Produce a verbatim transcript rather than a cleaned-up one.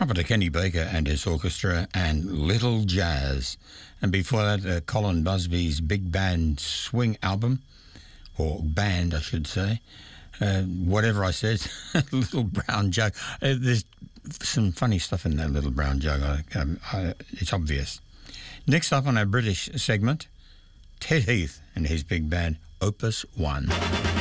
trumpeter Kenny Baker and his orchestra, and Little Jazz. And before that, uh, Colin Busby's big band swing album, or band, I should say. Uh, whatever I said, Little Brown Jug. Uh, there's some funny stuff in that Little Brown Jug. I, um, I, it's obvious. Next up on our British segment, Ted Heath and his big band, Opus One.